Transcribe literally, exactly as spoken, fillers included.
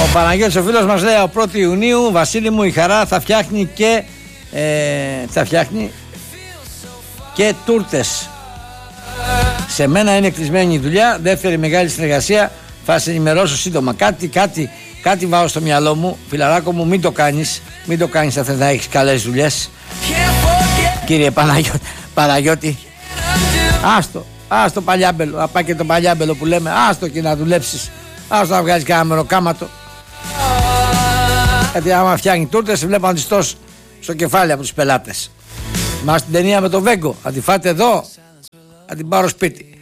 Ο Παναγιώτης ο φίλος μας λέει: ο πρώτου Ιουνίου, Βασίλη μου, η Χαρά θα φτιάχνει και ε, θα φτιάχνει και τούρτες. Σε μένα είναι κλεισμένη η δουλειά. Δεύτερη μεγάλη συνεργασία. Θα σε ενημερώσω σύντομα. Κάτι, κάτι, κάτι βάζω στο μυαλό μου. Φιλαράκο μου, μην το κάνεις. Μην το κάνεις, θα θες να έχεις καλές δουλειές. Κύριε Παναγιώτη, Παναγιώτη, άστο, άστο παλιάμπελο. Να πάει και το παλιάμπελο που λέμε. Άστο και να δουλέψεις. Άστο να βγάλεις κανένα μεροκάματο. Γιατί άμα φτιάχνει τούρτες, βλέπω αντιστός στο κεφάλι από τους πελάτες. Μα στην ταινία με το Βέγκο, θα τη φάτε εδώ, θα την πάρω σπίτι.